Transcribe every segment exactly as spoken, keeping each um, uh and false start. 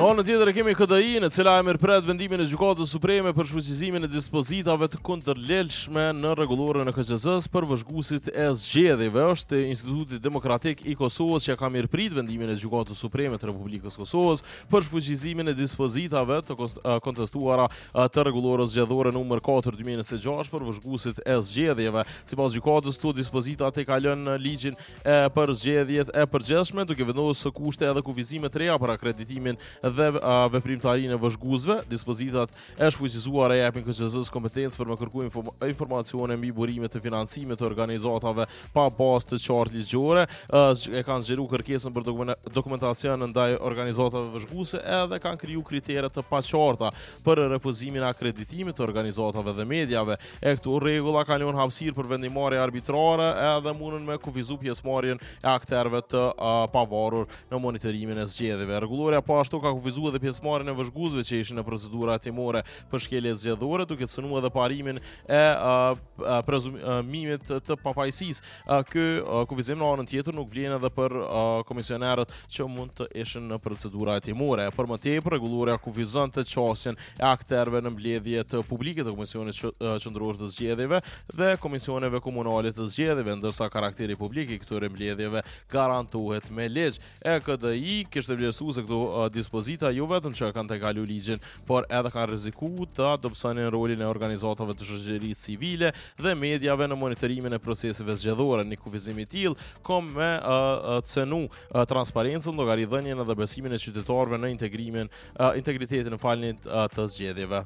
Në anën tjetër e kemi K D I-n, e cila e mirëpret vendimin e Gjykatës Supreme për shfuqizimin e dispozitave të kundërligjshme në rregulloren e K Q Z-s për vëzhguesit e zgjedhjeve. Është Instituti Demokratik i Kosovës që ka mirëprit vendimin e Gjykatës Supreme të Republikës Kosovës për shfuqizimin e dispozitave të kontestuara të rregullorës zgjedhore numër katër dy mijë e njëzet e gjashtë për vëzhguesit e zgjedhjeve. Sipas gjykatës, këto dispozitat e kalojnë në ligjin e për zgjedhjet e përgjithshme, duke vendosur kushte edhe kufizime të reja për akreditimin dhe uh, veprimtarinë e vëzhguesve. Dispozitat e shfuqizuara japin K Q Z-s kompetencë për me kërku inform informacione mbi burimet e financimit të organizatave pa bazë të qartë ligjore, uh, e kanë zgjeruar kërkesën për dokumentacion ndaj organizatave vëzhguese edhe kanë kriju kritere të paqarta për refuzimin e akreditimit të organizatave dhe mediave. E këtu rregulla kanë lënë hapësirë për vendimarrje arbitrare edhe mundën me kufizu pjesëmarrjen e aktorëve të uh, pavarur në monitorimin e zgjedhjeve. Rregulloria po ashtu ka kufizuar edhe pjesëmarrjen e vëzhguesve që ishin në procedura hetimore për shkelje zgjedhore, duke cënuar edhe parimin e uh, prezumimit të papajësisë. Uh, Ky uh, kufizim në anën tjetër nuk vlen edhe për uh, komisionerët që mund të ishin në procedura hetimore. Për më tepër, rregulloria kufizon të qasjen e aktorëve në mbledhje të publike të Komisionit Qendror të Zgjedhjeve dhe komisioneve komunale të zgjedhjeve, ndërsa karakteri publik i këtyre mbledhjeve garantohet me ligj. E K D I kishte vlerësuar se këto uh, dispozita jo vetëm që kanë të kalu ligjin, por edhe kanë rreziku të adopsonin rolin e organizatave të shoqërisë civile dhe mediave në monitorimin e proceseve zgjedhore. Një kufizim i tillë ka me uh, uh, cenu uh, transparencën, llogaridhënien dhe besimin e qytetarëve në integrimin, uh, integritetin e falnit uh, të zgjedhjeve.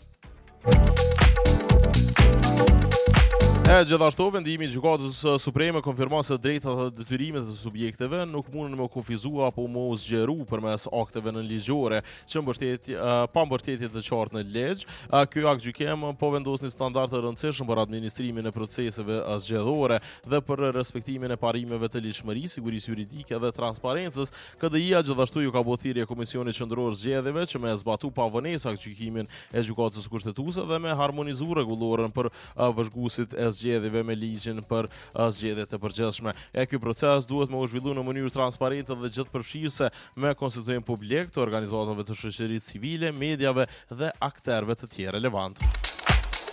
E gjithashtu, vendimi i Gjykatës Supreme konfirmon se drejtat dhe detyrimet e subjekteve nuk mundën me kufizu apo me u zgjeru përmes akteve nënligjore që mbështetje uh, pa mbështetje të qartë në ligj. Uh, Ky akt gjykim po vendos një standard të rëndësishëm për administrimin e proceseve zgjedhore dhe për respektimin e parimeve të ligjshmërisë, sigurisë juridike dhe transparencës. K D I-ja gjithashtu ju ka bërë thirrje Komisionit Qendror Zgjedhjeve që me zbatu pa vonesa gjykimin e Gjykatës Kushtetuese dhe me harmonizu rregulloren për uh, vëzhguesit e zgjedhjeve me ligjin për uh, zgjedhjet e përgjithshme. E ky proces duhet me u zhvillu në mënyrë transparente dhe gjithëpërfshirëse me konstituim publik të organizatave të shoqërisë civile, mediave dhe aktorëve të tjerë relevant.